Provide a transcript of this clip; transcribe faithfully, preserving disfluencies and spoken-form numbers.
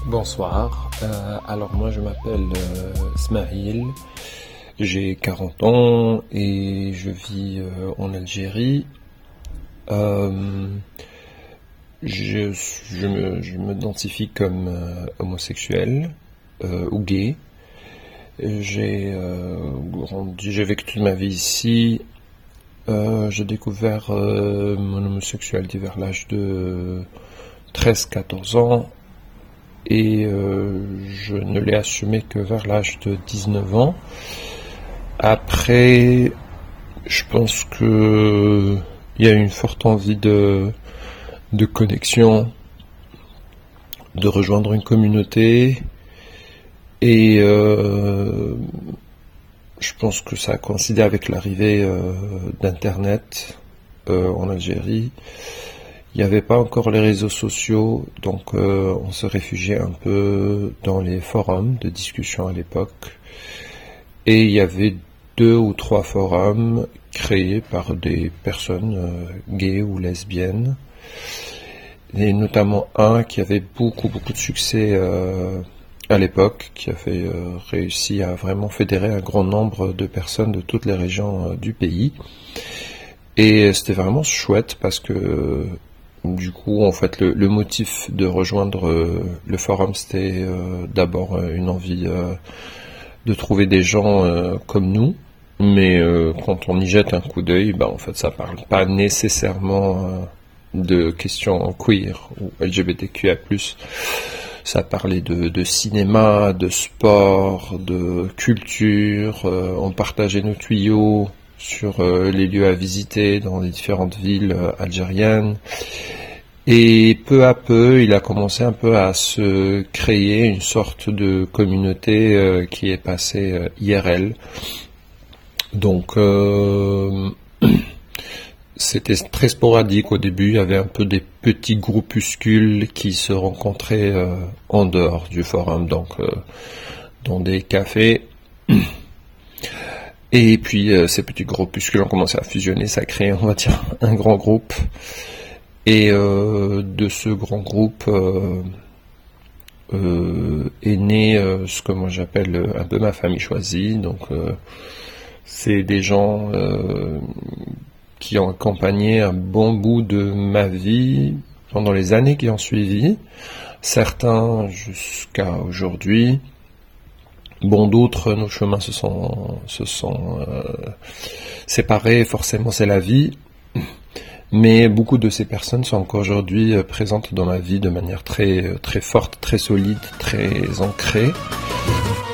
Bonsoir, euh, alors moi je m'appelle euh, Smaïl, j'ai quarante ans et je vis euh, en Algérie. Euh, je je me, je m'identifie comme euh, homosexuel euh, ou gay. J'ai euh, grandi, j'ai vécu toute ma vie ici. Euh, j'ai découvert euh, mon homosexualité vers l'âge de treize quatorze ans. Et euh, je ne l'ai assumé que vers l'âge de dix-neuf ans. Après, je pense que il y a une forte envie de, de connexion, de rejoindre une communauté, et euh, je pense que ça a coïncidé avec l'arrivée euh, d'Internet euh, en Algérie. Il n'y avait pas encore les réseaux sociaux, donc euh, on se réfugiait un peu dans les forums de discussion à l'époque. Et il y avait deux ou trois forums créés par des personnes euh, gays ou lesbiennes. Et notamment un qui avait beaucoup beaucoup de succès euh, à l'époque, qui avait euh, réussi à vraiment fédérer un grand nombre de personnes de toutes les régions euh, du pays. Et c'était vraiment chouette parce que du coup, en fait, le, le motif de rejoindre euh, le forum, c'était euh, d'abord euh, une envie euh, de trouver des gens euh, comme nous, mais euh, quand on y jette un coup d'œil, bah, en fait, ça parle pas nécessairement euh, de questions queer ou L G B T Q I A plus. Ça parlait de, de cinéma, de sport, de culture. Euh, on partageait nos tuyaux sur euh, les lieux à visiter dans les différentes villes euh, algériennes. Et peu à peu, il a commencé un peu à se créer une sorte de communauté euh, qui est passée euh, I R L. Donc, euh, c'était très sporadique au début. Il y avait un peu des petits groupuscules qui se rencontraient euh, en dehors du forum, donc euh, dans des cafés. Et puis euh, ces petits groupuscules ont commencé à fusionner, ça a créé, on va dire, un grand groupe. Et euh, de ce grand groupe euh, euh, est né euh, ce que moi j'appelle un peu ma famille choisie. Donc euh, c'est des gens euh, qui ont accompagné un bon bout de ma vie pendant les années qui ont suivi. Certains jusqu'à aujourd'hui. Bon, d'autres, nos chemins se sont, se sont euh, séparés, forcément c'est la vie, mais beaucoup de ces personnes sont encore aujourd'hui euh, présentes dans ma vie de manière très, très forte, très solide, très ancrée.